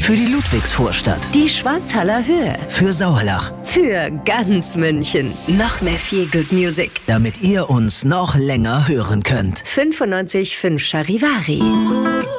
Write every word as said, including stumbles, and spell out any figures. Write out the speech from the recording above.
Für die Ludwigsvorstadt. Die Schwanthaler Höhe. Für Sauerlach. Für ganz München. Noch mehr Feel Good Music. Damit ihr uns noch länger hören könnt. fünfundneunzig Komma fünf Charivari.